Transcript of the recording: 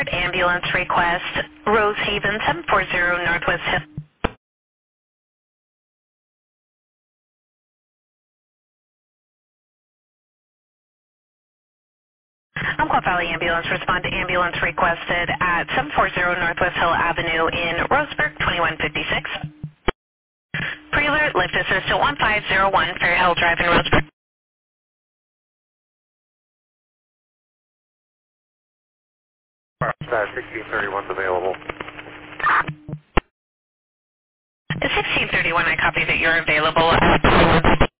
Ambulance request, Rose Haven, 740 Northwest Hill. Umpqua Valley Ambulance, respond to ambulance requested at 740 Northwest Hill Avenue in Roseburg, 2156. Pre-alert, lift assist at 1501 Fair Hill Drive in Roseburg. 1631's available. At 1631, I copy that you're available at